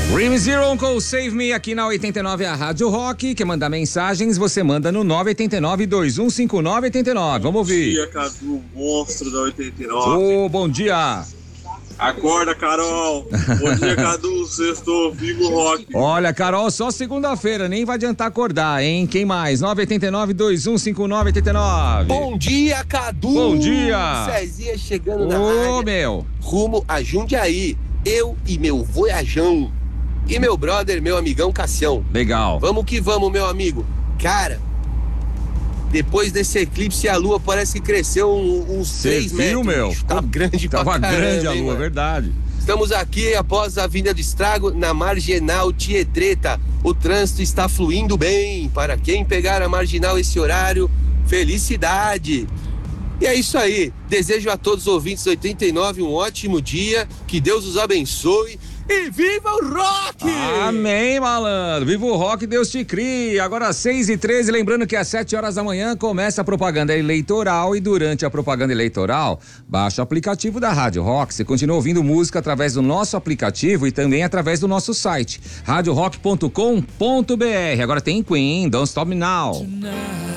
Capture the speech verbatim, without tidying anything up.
Dream Zero com Save Me aqui na oitenta e nove, a Rádio Rock. Quer mandar mensagens, você manda no nove oito nove, dois um cinco nove, oito nove. Vamos ouvir. Bom dia, Cadu, monstro da oitenta e nove. Ô, oh, bom dia. Acorda, Carol. Bom dia, Cadu, sexto, Vivo Rock. Olha, Carol, só segunda-feira, nem vai adiantar acordar, hein? Quem mais? nove oito nove, dois um cinco nove, oito nove. Bom dia, Cadu. Bom dia. Cezinha chegando na Ô, área. meu. Rumo a Jundiaí. Eu e meu voyajão. E meu brother, meu amigão Cassião. Legal. Vamos que vamos, meu amigo. Cara, depois desse eclipse a lua parece que cresceu um, uns Cê três viu, metros. meu? Tá grande pra Tava caramba, grande a hein, lua, mano? verdade. Estamos aqui após a vinda do estrago na Marginal Tietreta. O trânsito está fluindo bem. Para quem pegar a Marginal esse horário, felicidade. E é isso aí. Desejo a todos os ouvintes oitenta e nove um ótimo dia. Que Deus os abençoe. E viva o rock! Amém, malandro. Viva o rock, Deus te crie. Agora seis e treze, lembrando que às sete horas da manhã começa a propaganda eleitoral e durante a propaganda eleitoral, baixa o aplicativo da Rádio Rock. Você continua ouvindo música através do nosso aplicativo e também através do nosso site, rádio rock ponto com ponto br. Agora tem Queen, Don't Stop Me Now.